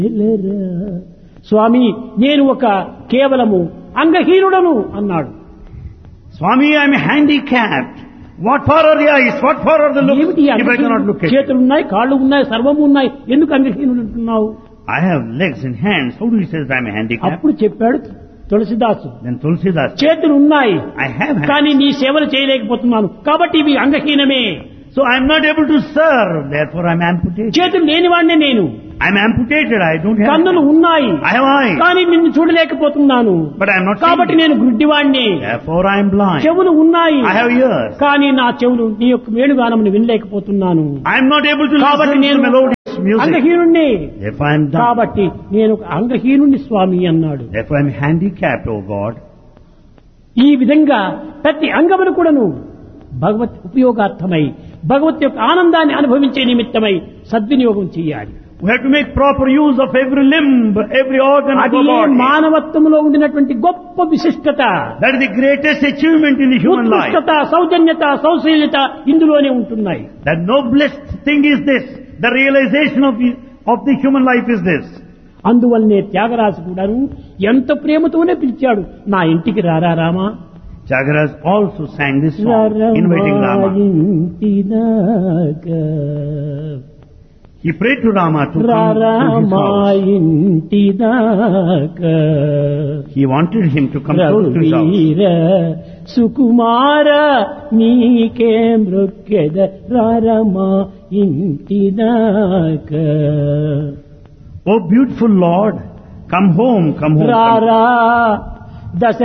స్వామి నేను ఒక కేవలము అంగహీనుడను అన్నాడు. Swami, I am handicapped. What for are the eyes? What for are the looks? ఏమిటి If I cannot look at you. చేతులున్నాయి, కాళ్ళు ఉన్నాయి, సర్వము ఉన్నాయి, ఎందుకు అంగహీనుడు అంటున్నావు? I have legs and hands. How do you say that I am handicapped? అప్పుడు చెప్పాడు తులసిదాసు, Then Tulsidas, చేతులు ఉన్నాయి I have hands. కానీ నీ సేవలు చేయలేకపోతున్నాను కాబట్టి ఇవి అంగహీనమే. So I am not able to serve. Therefore I am amputated. చేతులు లేనివాడినే నేను, I am amputated. I don't have కన్నులు hands. ఉన్నాయి I have eyes. కానీ నిన్ను చూడలేకపోతున్నాను But I am not కాబట్టి seeing. నేను గుడ్డివాణ్ణి. Therefore I am blind. చెవులు ఉన్నాయి I have ears. కానీ నా చెవులు నీ యొక్క వేణుగానమును వినలేకపోతున్నాను I am not able to కాబట్టి listen to నేను melodious music. అంగహీనుణ్ణి. Therefore I am dumb. కాబట్టి నేను అంగహీనుణ్ణి స్వామి అన్నాడు. Therefore I am handicapped, O God. ఈ విధంగా ప్రతి అంగమును కూడాను భగవత్ ఉపయోగార్థమై భగవత్ యొక్క ఆనందాన్ని అనుభవించే నిమిత్తమై సద్వినియోగం చేయాలి. We have to make proper use of every limb, every organ of అది our body. మానవత్వంలో ఉండినటువంటి గొప్ప విశిష్టత, That is the greatest achievement in the human life. ఉత్కృష్టత, సౌజన్యత, సౌశీల్యత ఇందులోనే ఉంటున్నాయి. The noblest thing is this. The realization of the human life is this. అందువల్లనే త్యాగరాజు కూడాను ఎంత ప్రేమతోనే పిలిచాడు, నా ఇంటికి రారా Rama. Tyagaraja also sang this song, inviting Rama. He prayed to Rama to come to his house. He wanted him to come close to his house. సుకుమార నీకే మృక్కెద రారమా ఇంటిదాక. Oh beautiful Lord, come home, come home. రారా దశ